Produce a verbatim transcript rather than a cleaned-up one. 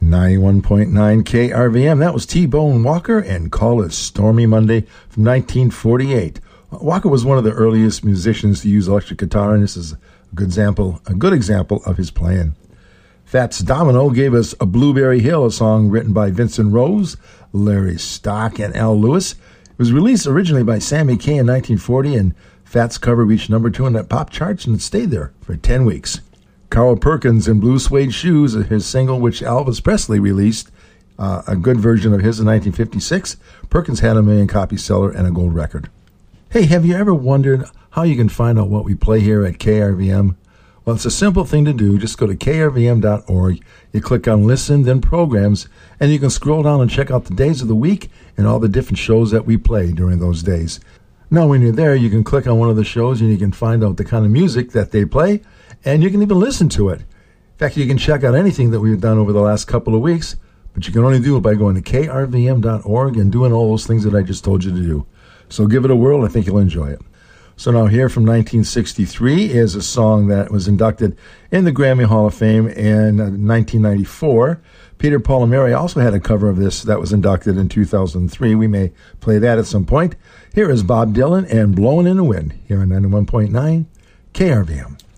ninety-one point nine K R V M. That was T-Bone Walker and Call It Stormy Monday from nineteen forty-eight. Walker was one of the earliest musicians to use electric guitar, and this is a good example, a good example of his playing. Fats Domino gave us A Blueberry Hill, a song written by Vincent Rose, Larry Stock, and Al Lewis. It was released originally by Sammy Kaye in nineteen forty, and Fats' cover reached number two on the pop charts, and it stayed there for ten weeks. Carl Perkins in Blue Suede Shoes, his single, which Elvis Presley released, uh, a good version of his in nineteen fifty-six. Perkins had a million copy seller and a gold record. Hey, have you ever wondered how you can find out what we play here at K R V M? Well, it's a simple thing to do. Just go to K R V M dot org. You click on Listen, then Programs, and you can scroll down and check out the days of the week and all the different shows that we play during those days. Now, when you're there, you can click on one of the shows and you can find out the kind of music that they play, and you can even listen to it. In fact, you can check out anything that we've done over the last couple of weeks, but you can only do it by going to K R V M dot org and doing all those things that I just told you to do. So give it a whirl. I think you'll enjoy it. So now here from nineteen sixty-three is a song that was inducted in the Grammy Hall of Fame in nineteen ninety-four. Peter, Paul, and Mary also had a cover of this that was inducted in two thousand three. We may play that at some point. Here is Bob Dylan and Blowin' in the Wind here on ninety-one point nine K R V M.